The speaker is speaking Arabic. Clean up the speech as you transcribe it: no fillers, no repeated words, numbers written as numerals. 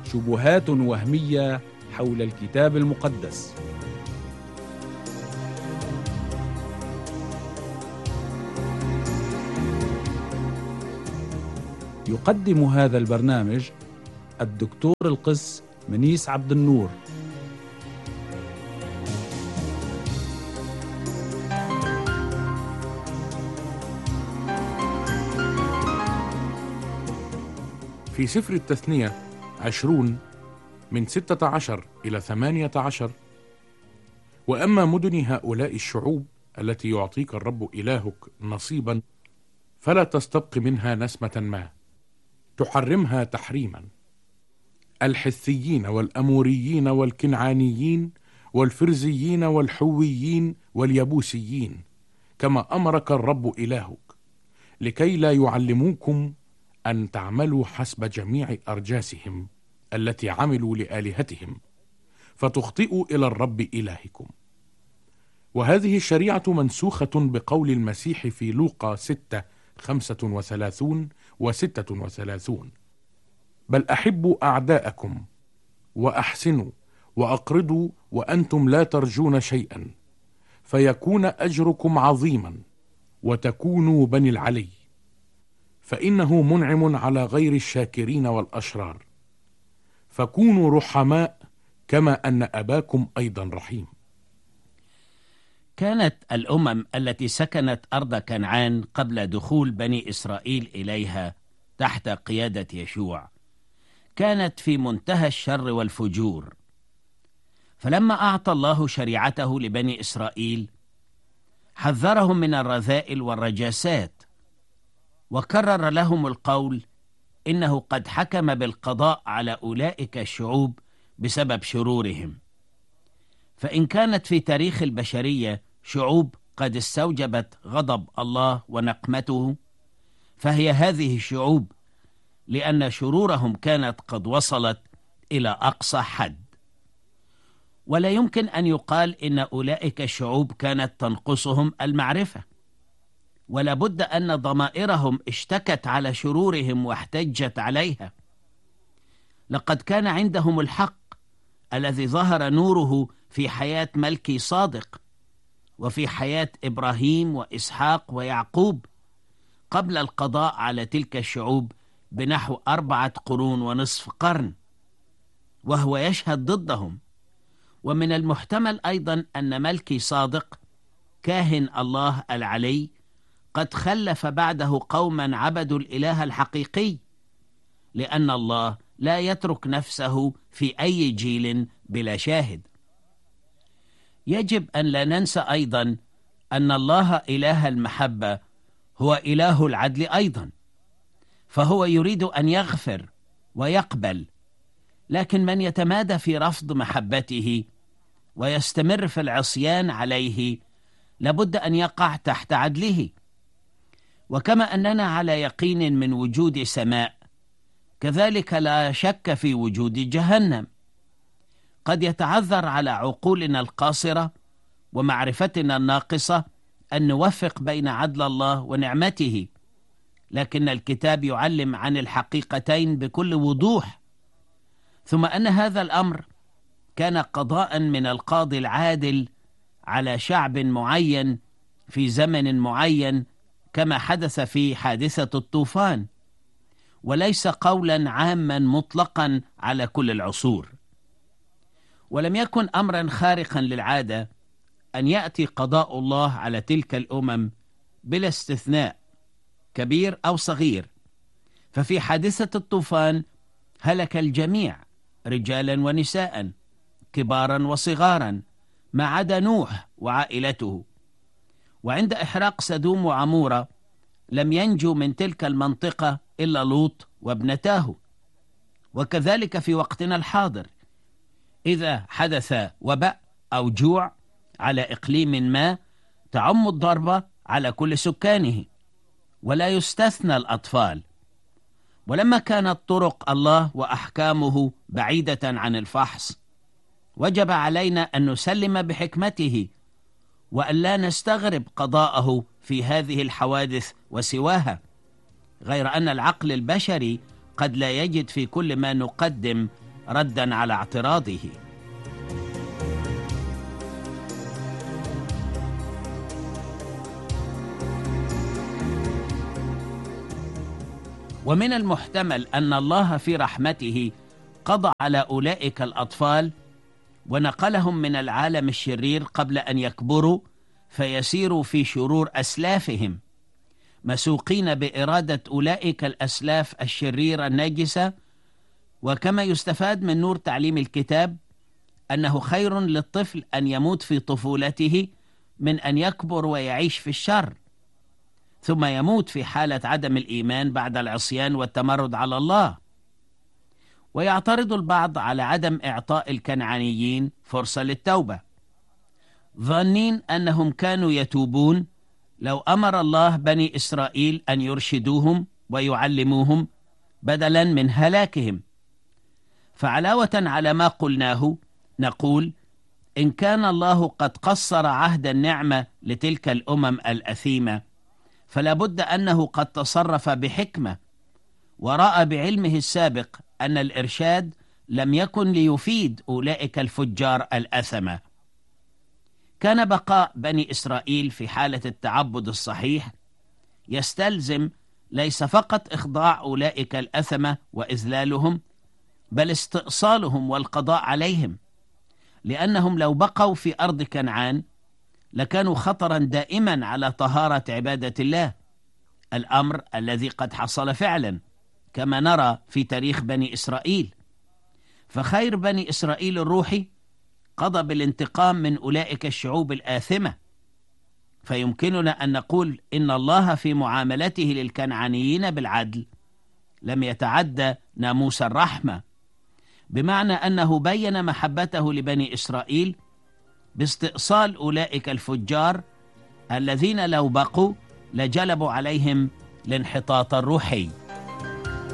شبهات وهمية حول الكتاب المقدس. يقدم هذا البرنامج الدكتور القس منيس عبد النور. في سفر التثنية 20 من 16 إلى 18: وأما مدن هؤلاء الشعوب التي يعطيك الرب إلهك نصيبا فلا تستبق منها نسمة ما، تحرمها تحريما: الحثيين والأموريين والكنعانيين والفرزيين والحويين واليبوسيين، كما أمرك الرب إلهك، لكي لا يعلموكم أن تعملوا حسب جميع أرجاسهم التي عملوا لآلهتهم، فتخطئوا إلى الرب إلهكم. وهذه الشريعة منسوخة بقول المسيح في لوقا 6:35 و36: بل أحبوا أعداءكم وأحسنوا وأقرضوا وأنتم لا ترجون شيئا، فيكون أجركم عظيما وتكونوا بني العلي، فإنه منعم على غير الشاكرين والأشرار. فكونوا رحماء كما أن أباكم أيضا رحيم. كانت الأمم التي سكنت أرض كنعان قبل دخول بني إسرائيل إليها تحت قيادة يشوع كانت في منتهى الشر والفجور. فلما أعطى الله شريعته لبني إسرائيل حذرهم من الرذائل والرجاسات، وكرر لهم القول إنه قد حكم بالقضاء على أولئك الشعوب بسبب شرورهم. فإن كانت في تاريخ البشرية شعوب قد استوجبت غضب الله ونقمته، فهي هذه الشعوب، لأن شرورهم كانت قد وصلت إلى أقصى حد. ولا يمكن أن يقال إن أولئك الشعوب كانت تنقصهم المعرفة، ولا بد أن ضمائرهم اشتكت على شرورهم واحتجت عليها. لقد كان عندهم الحق الذي ظهر نوره في حياة ملكي صادق وفي حياة إبراهيم وإسحاق ويعقوب قبل القضاء على تلك الشعوب بنحو 4.5 قرون، وهو يشهد ضدهم. ومن المحتمل أيضا أن ملكي صادق كاهن الله العلي قد خلف بعده قوما عبدوا الإله الحقيقي، لأن الله لا يترك نفسه في أي جيل بلا شاهد. يجب أن لا ننسى أيضا أن الله إله المحبة هو إله العدل أيضا، فهو يريد أن يغفر ويقبل، لكن من يتمادى في رفض محبته ويستمر في العصيان عليه لابد أن يقع تحت عدله. وكما أننا على يقين من وجود سماء، كذلك لا شك في وجود جهنم. قد يتعذر على عقولنا القاصرة ومعرفتنا الناقصة أن نوفق بين عدل الله ونعمته، لكن الكتاب يعلم عن الحقيقتين بكل وضوح. ثم أن هذا الأمر كان قضاء من القاضي العادل على شعب معين في زمن معين، كما حدث في حادثة الطوفان، وليس قولا عاما مطلقا على كل العصور. ولم يكن أمرا خارقا للعادة أن يأتي قضاء الله على تلك الأمم بلا استثناء، كبير أو صغير. ففي حادثة الطوفان هلك الجميع، رجالا ونساء، كبارا وصغارا، ما عدا نوح وعائلته. وعند إحراق سدوم وعمورة لم ينجو من تلك المنطقة إلا لوط وابنتاه. وكذلك في وقتنا الحاضر، إذا حدث وباء أو جوع على إقليم ما تعم الضربة على كل سكانه، ولا يستثنى الأطفال. ولما كانت طرق الله وأحكامه بعيدة عن الفحص، وجب علينا أن نسلم بحكمته وأن لا نستغرب قضاءه في هذه الحوادث وسواها، غير أن العقل البشري قد لا يجد في كل ما نقدم ردا على اعتراضه. ومن المحتمل أن الله في رحمته قضى على أولئك الأطفال ونقلهم من العالم الشرير قبل أن يكبروا فيسيروا في شرور أسلافهم، مسوقين بإرادة أولئك الأسلاف الشريرة الناجسة. وكما يستفاد من نور تعليم الكتاب أنه خير للطفل أن يموت في طفولته من أن يكبر ويعيش في الشر، ثم يموت في حالة عدم الإيمان بعد العصيان والتمرد على الله. ويعترض البعض على عدم إعطاء الكنعانيين فرصة للتوبة، ظانين أنهم كانوا يتوبون لو أمر الله بني إسرائيل أن يرشدوهم ويعلموهم بدلا من هلاكهم. فعلاوة على ما قلناه نقول إن كان الله قد قصر عهد النعمة لتلك الأمم الأثيمة، فلا بد أنه قد تصرف بحكمة ورأى بعلمه السابق أن الإرشاد لم يكن ليفيد أولئك الفجار الأثمة. كان بقاء بني إسرائيل في حالة التعبد الصحيح يستلزم ليس فقط إخضاع أولئك الأثمة وإذلالهم، بل استئصالهم والقضاء عليهم، لأنهم لو بقوا في أرض كنعان لكانوا خطرا دائما على طهارة عبادة الله، الأمر الذي قد حصل فعلا كما نرى في تاريخ بني إسرائيل. فخير بني إسرائيل الروحي قضى بالانتقام من أولئك الشعوب الآثمة. فيمكننا أن نقول إن الله في معاملته للكنعانيين بالعدل لم يتعدى ناموس الرحمة، بمعنى أنه بين محبته لبني إسرائيل باستئصال أولئك الفجار الذين لو بقوا لجلبوا عليهم الانحطاط الروحي.